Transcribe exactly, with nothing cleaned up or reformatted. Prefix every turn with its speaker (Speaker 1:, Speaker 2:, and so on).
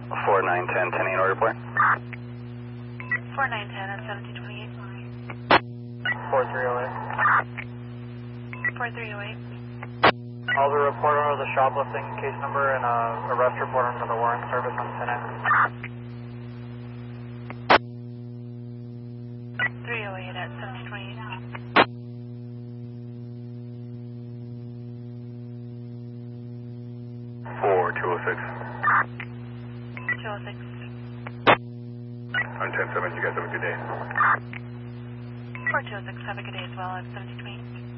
Speaker 1: four nine ten, ten eight order point.
Speaker 2: four nine ten at seventeen twenty-eight.
Speaker 3: four three oh eight.
Speaker 2: four three oh eight.
Speaker 3: I'll be reporting under the shoplifting case number and uh, arrest report under the warrant service on ten X.
Speaker 2: three oh eight at seventeen twenty-eight.
Speaker 1: four two oh six.
Speaker 2: two oh six.
Speaker 1: On ten seven, you guys have a good day.
Speaker 2: four two oh six, have a good day as well at seventeen twenty-eight.